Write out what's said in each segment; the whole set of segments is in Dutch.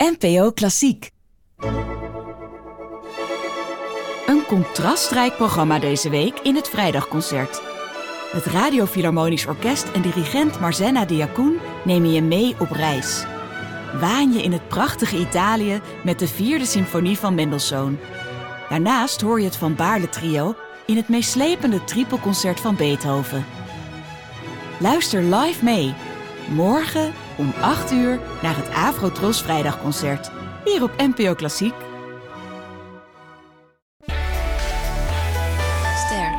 NPO Klassiek. Een contrastrijk programma deze week in het Vrijdagconcert. Het Radio Philharmonisch Orkest en dirigent Marzena Diacoun nemen je mee op reis. Waan je in het prachtige Italië met de 4e symfonie van Mendelssohn. Daarnaast hoor je het Van Baarle Trio in het meeslepende tripelconcert van Beethoven. Luister live mee, morgen om 8 uur naar het Afro-Tros Vrijdagconcert, hier op NPO Klassiek. Ster.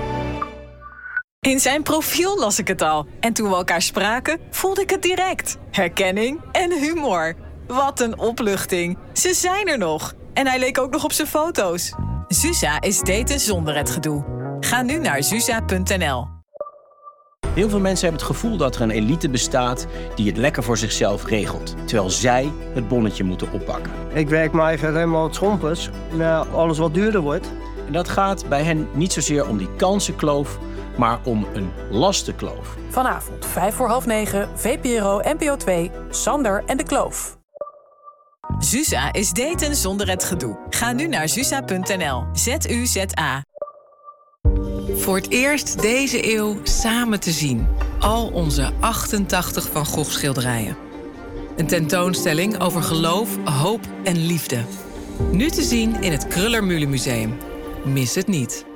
In zijn profiel las ik het al. En toen we elkaar spraken, voelde ik het direct. Herkenning en humor. Wat een opluchting. Ze zijn er nog. En hij leek ook nog op zijn foto's. Zusa is daten zonder het gedoe. Ga nu naar zusa.nl. Heel veel mensen hebben het gevoel dat er een elite bestaat die het lekker voor zichzelf regelt, terwijl zij het bonnetje moeten oppakken. Ik werk me eigenlijk helemaal het schompers naar alles wat duurder wordt. En dat gaat bij hen niet zozeer om die kansenkloof, maar om een lastenkloof. Vanavond 8:55, VPRO NPO 2, Sander en de Kloof. Zusa is daten zonder het gedoe. Ga nu naar zusa.nl. ZUZA. Voor het eerst deze eeuw samen te zien. Al onze 88 Van Gogh schilderijen. Een tentoonstelling over geloof, hoop en liefde. Nu te zien in het Kröller-Mühle Museum. Mis het niet.